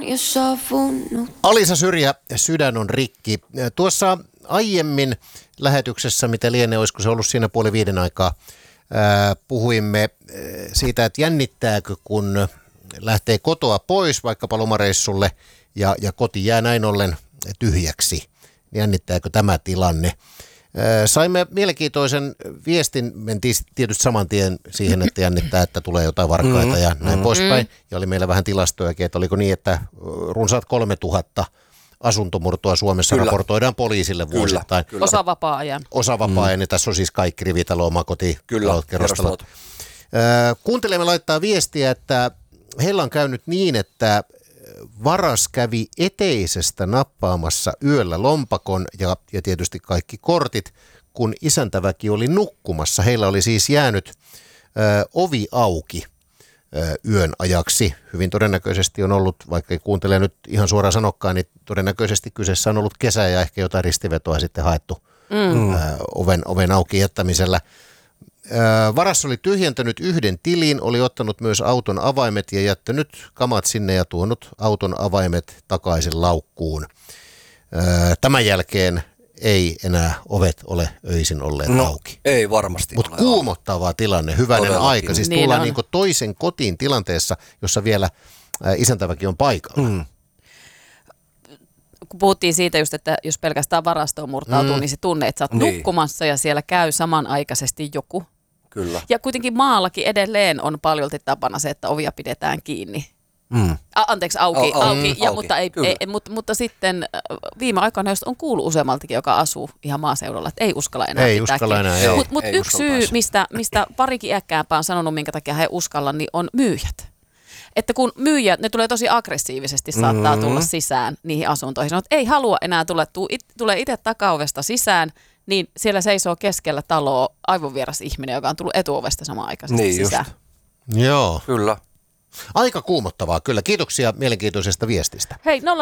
jo sovunut. Alisa Syrjä, Sydän on rikki. Tuossa aiemmin lähetyksessä, mitä lienee, olisiko se ollut siinä 4:30 aikaa, puhuimme siitä, että jännittääkö, kun lähtee kotoa pois vaikkapa lomareissulle ja koti jää näin ollen tyhjäksi. Jännittääkö tämä tilanne? Saimme mielenkiintoisen viestin, mentiin tietysti saman tien siihen, että jännittää, että tulee jotain varkaita ja näin poispäin. Ja oli meillä vähän tilastojakin, että oliko niin, että runsaat 3000 asuntomurtoa Suomessa raportoidaan poliisille vuosittain. Kyllä. Osa vapaa-ajan. Osa vapaa-ajan, ja tässä on siis kaikki rivitalo, omakoti, kerrostalot. Kuuntelemme laittaa viestiä, että heillä on käynyt niin, että varas kävi eteisestä nappaamassa yöllä lompakon ja tietysti kaikki kortit, kun isäntäväki oli nukkumassa. Heillä oli siis jäänyt ovi auki yön ajaksi. Hyvin todennäköisesti on ollut, vaikka ei kuuntele nyt ihan suoraan sanokkaan, niin todennäköisesti kyseessä on ollut kesä ja ehkä jotain ristivetoa sitten haettu oven auki jättämisellä. Varas oli tyhjentänyt yhden tilin, oli ottanut myös auton avaimet ja jättänyt kamat sinne ja tuonut auton avaimet takaisin laukkuun. Tämän jälkeen ei enää ovet ole öisin olleet auki. Ei varmasti. Mutta kuumottava tilanne, hyvänen todellakin. aika. Siis Niin tullaan on. niinku toisen kotiin tilanteessa, jossa vielä isäntäväki on paikalla. Kun puhuttiin siitä just, että jos pelkästään varastoon murtautuu, niin se tunne, että sä oot nukkumassa ja siellä käy samanaikaisesti joku. Kyllä. Ja kuitenkin maallakin edelleen on paljolti tapana se, että ovia pidetään kiinni. Anteeksi, auki. Ja, mutta sitten viime aikoina just on kuullut useammaltakin, joka asuu ihan maaseudulla, että ei uskalla enää pitää kiinni. Mutta yksi syy, mistä parikin iäkkäämpää on sanonut, minkä takia he uskalla, niin on myyjät. Että kun myyjät, ne tulee tosi aggressiivisesti, saattaa tulla sisään niihin asuntoihin. Sanoo, että ei halua enää tulee itse takaovesta sisään, niin siellä seisoo keskellä taloa aivovieras ihminen, joka on tullut etuovesta samaan aikaan sisään. Joo. Kyllä. Aika kuumottavaa, kyllä. Kiitoksia mielenkiintoisesta viestistä. Hei, 0403564556,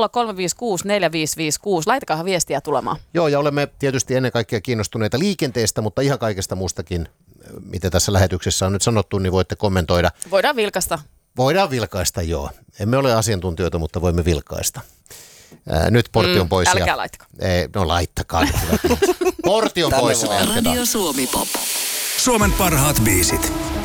laitakahan viestiä tulemaan. Joo, ja olemme tietysti ennen kaikkea kiinnostuneita liikenteestä, mutta ihan kaikesta muustakin, mitä tässä lähetyksessä on nyt sanottu, niin voitte kommentoida. Voidaan vilkasta. Voidaan vilkaista, joo. Emme ole asiantuntijoita, mutta voimme vilkaista. Nyt portti on pois. Älkää laittako. No laittakaa. Portti on pois. Radio Suomi Pop. Suomen parhaat biisit.